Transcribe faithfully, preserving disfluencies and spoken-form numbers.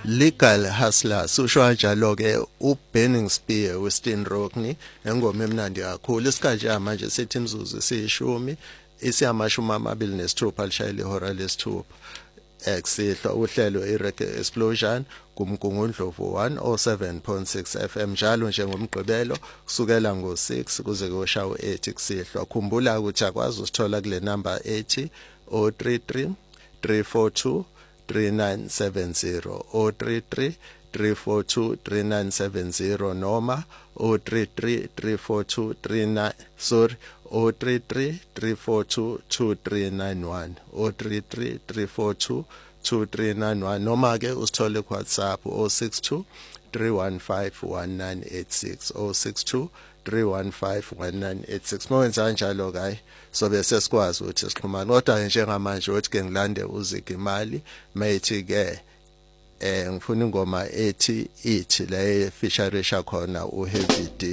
Legal Hustlers usho kanjalo ke uBurning Spear Westin Rockney engoma emnandi kakhulu isikhathi manje sithi imzuzu siyishumi isiyamashumi amabili nesithupha lishayile ihora lesithupha eksihlo uhlelo iReggae Explosion kumgungundlovu one oh seven point six F M njalo njengomgqibelo kusukela ngo six kuze kuyoshawa eight kusihlo khumbula ukuthi akwazi usithola kule number eighty oh three three three four two three nine seven zero oh three three three four two three nine seven zero noma oh three three three four two three nine sorry oh three three three four two two three nine one oh three three three four two two three nine one noma ke usithole ku WhatsApp oh six two three one five one nine eight six oh six two three one five one nine eight six mowenza kanjalo kai so bese sikwazi ukuthi sixhumane kodwa njengamanje uthi ke ngilande uzike imali mayithi ke eh ngifuna ingoma ethi ithi la efisharisha khona uHeavy D